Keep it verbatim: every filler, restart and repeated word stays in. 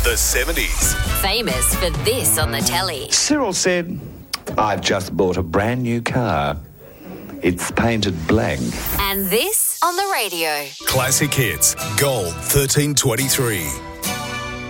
The seventies. Famous for this on the telly. Cyril said, I've just bought a brand new car. It's painted black. And this on the radio. Classic Hits. Gold thirteen twenty-three.